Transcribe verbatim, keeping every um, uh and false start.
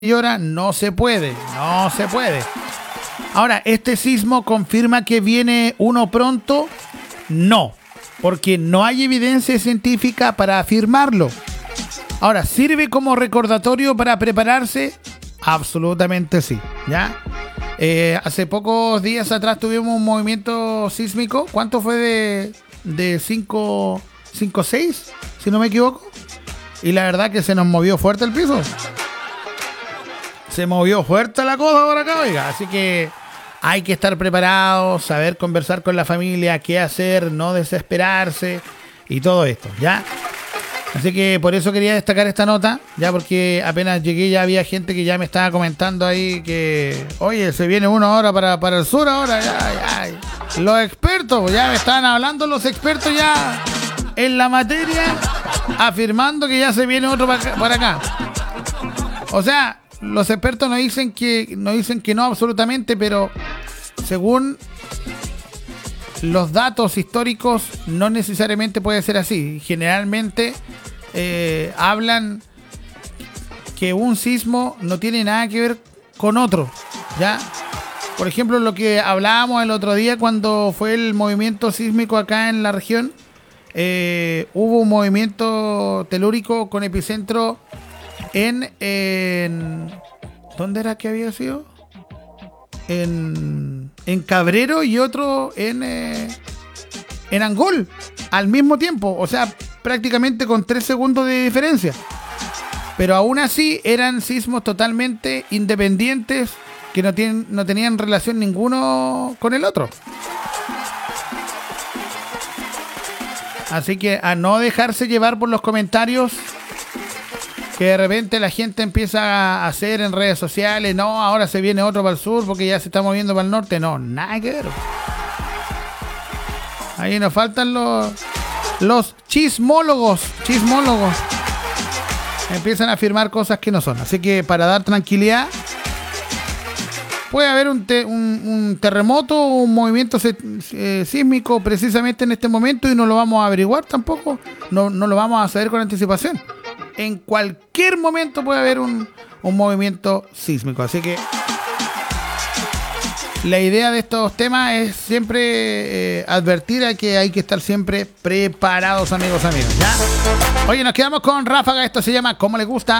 Llora, no se puede, no se puede. Ahora, ¿este sismo confirma que viene uno pronto? No, porque no hay evidencia científica para afirmarlo. Ahora, ¿sirve como recordatorio para prepararse? Absolutamente sí, ¿ya? Eh, hace pocos días atrás tuvimos un movimiento sísmico. ¿Cuánto fue de, de cinco, cinco, seis? Si no me equivoco. Y la verdad que se nos movió fuerte el piso. Se movió fuerte la cosa por acá, oiga. Así que hay que estar preparados, saber conversar con la familia, qué hacer, no desesperarse y todo esto, ¿ya? Así que por eso quería destacar esta nota, ya, porque apenas llegué ya había gente que ya me estaba comentando ahí que, oye, se viene uno ahora para, para el sur ahora, ya, ya. Los expertos, ya me estaban hablando los expertos ya en la materia, afirmando que ya se viene otro para, para acá. O sea, los expertos no dicen que no dicen que no absolutamente, pero según los datos históricos no necesariamente puede ser así. Generalmente eh, hablan que un sismo no tiene nada que ver con otro, ¿ya? Por ejemplo, lo que hablábamos el otro día cuando fue el movimiento sísmico acá en la región, eh, hubo un movimiento telúrico con epicentro En, en ¿dónde era que había sido? En, en Cabrero y otro en eh, en Angol al mismo tiempo, o sea, prácticamente con tres segundos de diferencia. Pero aún así eran sismos totalmente independientes que no tienen, no tenían relación ninguno con el otro. Así que a no dejarse llevar por los comentarios que de repente la gente empieza a hacer en redes sociales. No, ahora se viene otro para el sur porque ya se está moviendo para el norte. No, nada que ver. Ahí nos faltan los los chismólogos. Chismólogos. Empiezan a afirmar cosas que no son. Así que para dar tranquilidad, puede haber un, te, un, un terremoto o un movimiento eh, sísmico precisamente en este momento y no lo vamos a averiguar tampoco. No, no lo vamos a saber con anticipación. En cualquier momento puede haber un, un movimiento sísmico. Así que la idea de estos temas es siempre eh, advertir a que hay que estar siempre preparados, amigos, amigos, ¿ya? Oye, nos quedamos con Ráfaga. Esto se llama ¿Cómo le gusta?